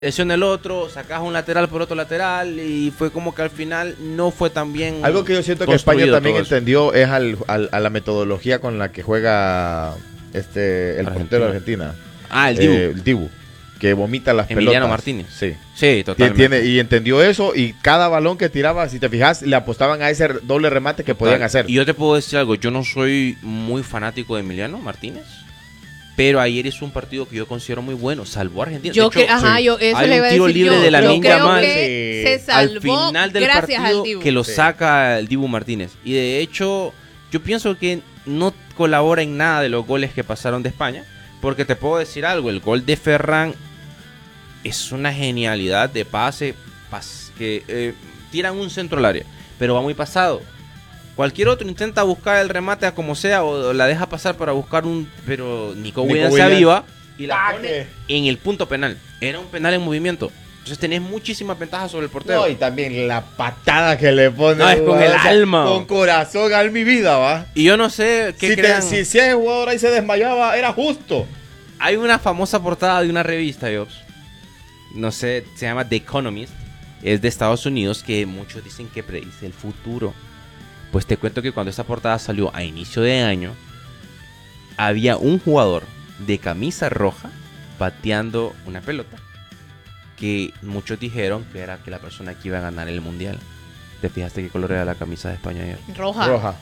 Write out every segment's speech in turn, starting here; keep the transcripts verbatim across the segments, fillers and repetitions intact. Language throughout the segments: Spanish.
lesiona el otro, sacas un lateral por otro lateral y fue como que al final no fue tan bien. Algo que yo siento que España también entendió es al, al, a la metodología con la que juega este el Argentina. portero de Argentina. Ah, el Dibu. Eh, el Dibu, que vomita las Emiliano pelotas. Martínez. Sí. Sí, totalmente. Tiene, y entendió eso y cada balón que tiraba, si te fijas, le apostaban a ese doble remate que podían hacer. Y yo te puedo decir algo, yo no soy muy fanático de Emiliano Martínez. Pero ayer hizo un partido que yo considero muy bueno, salvó a Argentina. Yo de hecho, que, ajá, sí. yo eso Hay le un iba a tiro decir libre yo, de la yo Lamine creo Yamal que se salvó al final del gracias partido al Dibu. que lo sí. saca el Dibu Martínez. Y de hecho, yo pienso que no colabora en nada de los goles que pasaron de España, porque te puedo decir algo, el gol de Ferran es una genialidad de pase, pas, que eh, tiran un centro al área, pero va muy pasado. Cualquier otro intenta buscar el remate a como sea o la deja pasar para buscar un... Pero Nico, Nico Williams se aviva y la pone en el punto penal. Era un penal en movimiento. Entonces tenés muchísimas ventajas sobre el portero. No, y también la patada que le pone. No, es con el alma. Con corazón, al mi vida, va. Y yo no sé qué si, crean. te, si, si ese jugador ahí se desmayaba, era justo. Hay una famosa portada de una revista, Jobs. No sé, se llama The Economist. Es de Estados Unidos, que muchos dicen que predice el futuro. Pues te cuento que cuando esta portada salió a inicio de año, había un jugador de camisa roja pateando una pelota que muchos dijeron que era que la persona que iba a ganar el mundial. ¿Te fijaste qué color era la camisa de España ayer? Roja. Roja.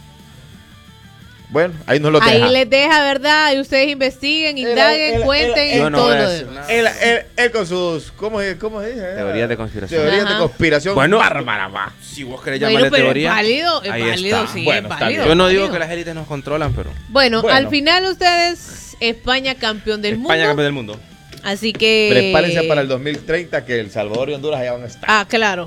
Bueno, ahí nos lo deja. Ahí les deja, ¿verdad? Y ustedes investiguen, indaguen, él, él, cuenten él, y él, todo no lo demás. Él, él, él con sus... ¿Cómo, cómo se dice? Teorías de conspiración. Teorías Ajá. de conspiración. Bueno, bárbara, va. Si vos querés Bueno, llamarle pero teoría, es válido, es ahí válido, está. sí, Bueno, es está válido. bien. Yo no digo válido. que las élites nos controlan, pero... Bueno, Bueno. al final ustedes, España campeón del España mundo. campeón del mundo. Así que... Prepárense para el dos mil treinta que El Salvador y Honduras allá van a estar. Ah, claro.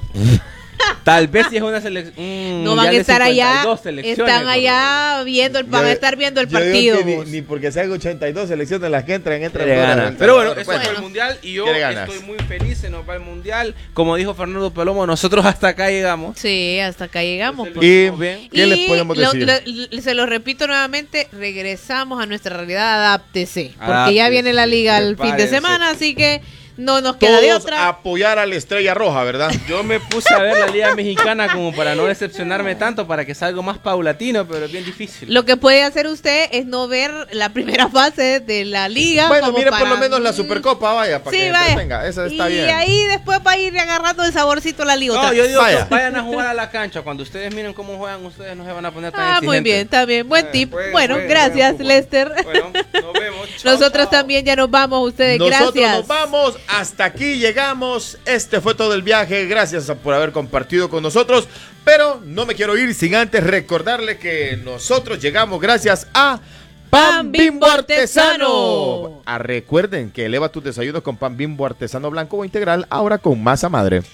Tal vez si es una selección... No van a estar allá, están allá viendo, el, van a estar viendo el Yo digo partido. que ni, vos. ni porque sean ochenta y dos selecciones las que entran, entran Quiere todas. ganar. Pero bueno, eso Bueno, fue el mundial y yo quiere ganas. estoy muy feliz, se nos va el mundial. Como dijo Fernando Palomo, nosotros hasta acá llegamos. Sí, hasta acá llegamos. Entonces, pues. Y, bien. ¿qué Y les podemos lo- decir? lo- se lo repito nuevamente, regresamos a nuestra realidad, adáptese. Porque Adáptese, ya viene la liga el fin de prepárense. semana, así que no nos queda de Todos otra. apoyar a la Estrella Roja, ¿verdad? Yo me puse a ver la Liga Mexicana como para no decepcionarme tanto, para que sea algo más paulatino, pero es bien difícil. Lo que puede hacer usted es no ver la primera fase de la liga. Bueno, como mire para- por lo menos la Supercopa, vaya, para Sí, que vaya. entretenga. Esa está y bien. ahí después va a ir agarrando el saborcito a la liga. No, otra yo vez. digo Vaya. que vayan a jugar a la cancha. Cuando ustedes miren cómo juegan, ustedes no se van a poner tan Ah, muy exigentes. bien, está bien. Buen Eh, tip. jueguen, bueno, jueguen, gracias, jueguen fútbol. Lester. Bueno, nos vemos. Chao, Nosotros chao. también ya nos vamos, ustedes. Nosotros gracias. nos vamos, hasta aquí llegamos. Este fue todo el viaje. Gracias por haber compartido con nosotros. Pero no me quiero ir sin antes recordarle que nosotros llegamos gracias a Pan Bimbo Artesano. Ah, recuerden que eleva tus desayunos con Pan Bimbo Artesano blanco o integral, ahora con masa madre.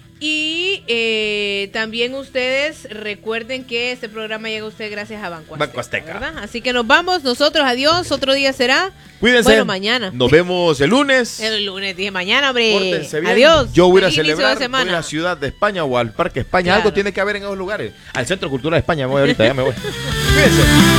Y eh, también ustedes recuerden que este programa llega a ustedes gracias a Banco Azteca. Banco Azteca. ¿verdad? Así que nos vamos, nosotros, adiós. Otro día será. Cuídense. Bueno, mañana. Nos vemos el lunes. El lunes, dije mañana, hombre. Pórtense bien. Adiós. Yo voy a ir a Feliz inicio de celebrar voy a semana. la ciudad de España o al Parque España. Claro. Algo tiene que haber en esos lugares. Al Centro Cultural de España me voy ahorita, ya me voy. Cuídense.